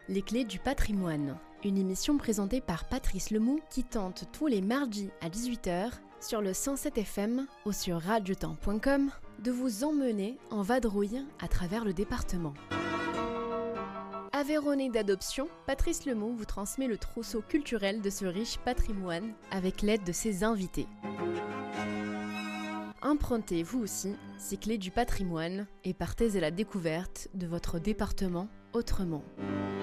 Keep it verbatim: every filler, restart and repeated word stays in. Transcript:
Les clés du patrimoine, une émission présentée par Patrice Lemou qui tente tous les mardis à dix-huit heures sur le cent sept F M ou sur radiotemps point com de vous emmener en vadrouille à travers le département. Aveyronais d'adoption, Patrice Lemou vous transmet le trousseau culturel de ce riche patrimoine avec l'aide de ses invités. Empruntez vous aussi ces clés du patrimoine et partez à la découverte de votre département autrement.